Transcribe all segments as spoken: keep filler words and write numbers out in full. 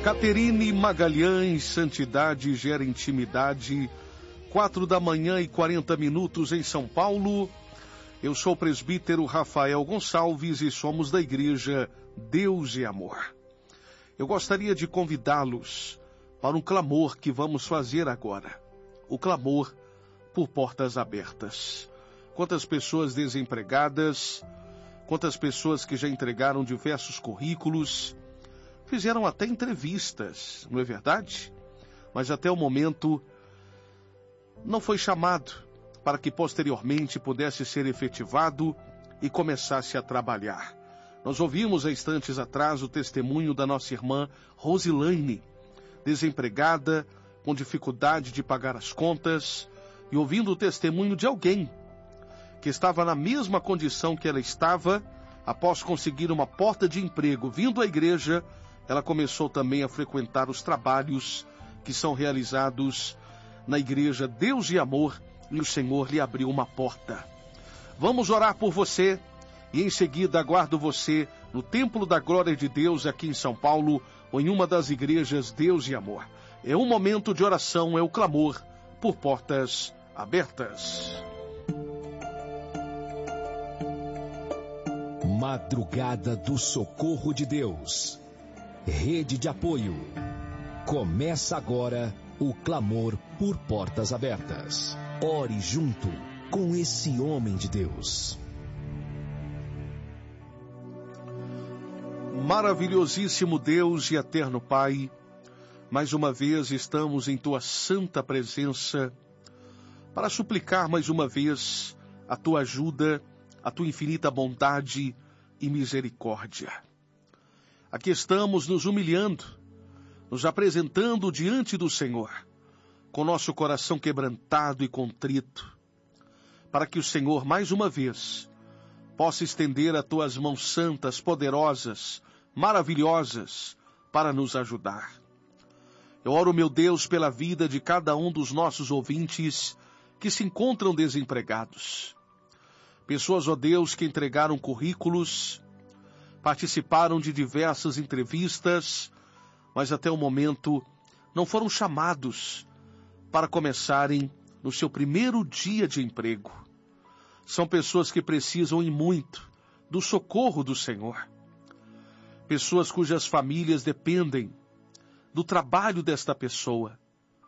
Caterine Magalhães, santidade gera intimidade, quatro da manhã e quarenta minutos em São Paulo. Eu sou o presbítero Rafael Gonçalves e somos da igreja Deus e Amor. Eu gostaria de convidá-los para um clamor que vamos fazer agora. O clamor por portas abertas. Quantas pessoas desempregadas, quantas pessoas que já entregaram diversos currículos, fizeram até entrevistas, não é verdade? Mas até o momento não foi chamado para que posteriormente pudesse ser efetivado e começasse a trabalhar. Nós ouvimos há instantes atrás o testemunho da nossa irmã Rosilaine, desempregada, com dificuldade de pagar as contas, e ouvindo o testemunho de alguém que estava na mesma condição que ela estava, após conseguir uma porta de emprego vindo à igreja, ela começou também a frequentar os trabalhos que são realizados na igreja Deus e Amor, e o Senhor lhe abriu uma porta. Vamos orar por você e em seguida aguardo você no Templo da Glória de Deus aqui em São Paulo ou em uma das igrejas Deus e Amor. É um momento de oração, é o clamor por portas abertas. Madrugada do Socorro de Deus. Rede de apoio. Começa agora o clamor por portas abertas. Ore junto com esse homem de Deus. Maravilhosíssimo Deus e eterno Pai, mais uma vez estamos em Tua santa presença para suplicar mais uma vez a Tua ajuda, a Tua infinita bondade e misericórdia. Aqui estamos nos humilhando, nos apresentando diante do Senhor, com nosso coração quebrantado e contrito, para que o Senhor, mais uma vez, possa estender as Tuas mãos santas, poderosas, maravilhosas, para nos ajudar. Eu oro, meu Deus, pela vida de cada um dos nossos ouvintes que se encontram desempregados. Pessoas, ó Deus, que entregaram currículos, participaram de diversas entrevistas, mas até o momento não foram chamados para começarem no seu primeiro dia de emprego. São pessoas que precisam e muito do socorro do Senhor. Pessoas cujas famílias dependem do trabalho desta pessoa,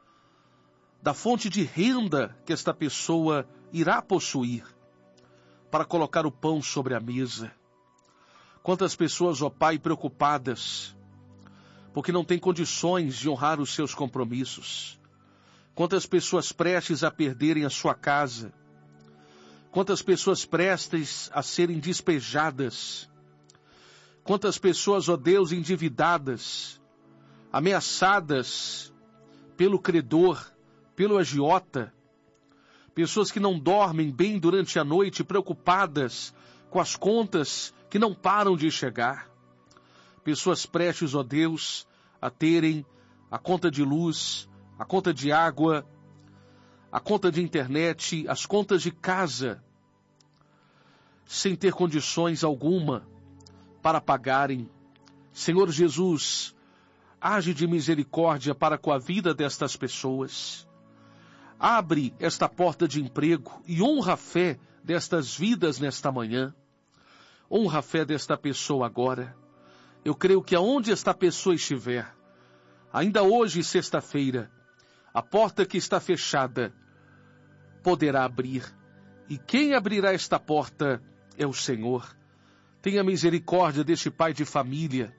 da fonte de renda que esta pessoa irá possuir para colocar o pão sobre a mesa. Quantas pessoas, ó Pai, preocupadas, porque não têm condições de honrar os seus compromissos. Quantas pessoas prestes a perderem a sua casa. Quantas pessoas prestes a serem despejadas. Quantas pessoas, ó Deus, endividadas, ameaçadas pelo credor, pelo agiota. Pessoas que não dormem bem durante a noite, preocupadas com as contas que não param de chegar. Pessoas prestes, ó Deus, a terem a conta de luz, a conta de água, a conta de internet, as contas de casa, sem ter condições alguma para pagarem. Senhor Jesus, age de misericórdia para com a vida destas pessoas. Abre esta porta de emprego e honra a fé destas vidas nesta manhã. Honra a fé desta pessoa agora. Eu creio que aonde esta pessoa estiver, ainda hoje, sexta-feira, a porta que está fechada poderá abrir. E quem abrirá esta porta é o Senhor. Tenha misericórdia deste pai de família,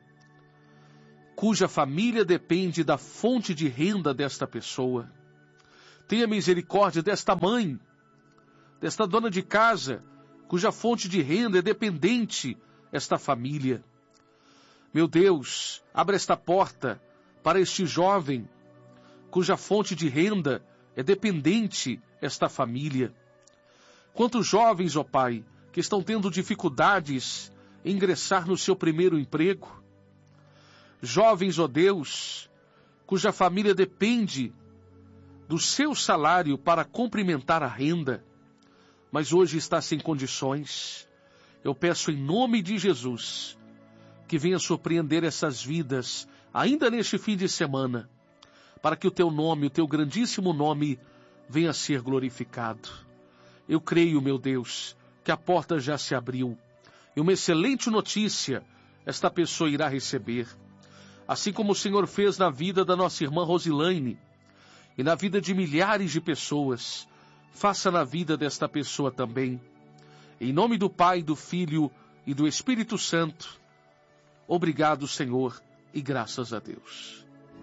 cuja família depende da fonte de renda desta pessoa. Tenha misericórdia desta mãe, desta dona de casa, cuja fonte de renda é dependente esta família. Meu Deus, abre esta porta para este jovem, cuja fonte de renda é dependente esta família. Quantos jovens, ó Pai, que estão tendo dificuldades em ingressar no seu primeiro emprego. Jovens, ó Deus, cuja família depende do seu salário para complementar a renda, mas hoje está sem condições. Eu peço em nome de Jesus que venha surpreender essas vidas ainda neste fim de semana, para que o teu nome, o teu grandíssimo nome, venha a ser glorificado. Eu creio, meu Deus, que a porta já se abriu, e uma excelente notícia esta pessoa irá receber. Assim como o Senhor fez na vida da nossa irmã Rosilaine, e na vida de milhares de pessoas, faça na vida desta pessoa também. Em nome do Pai, do Filho e do Espírito Santo, obrigado, Senhor, e graças a Deus.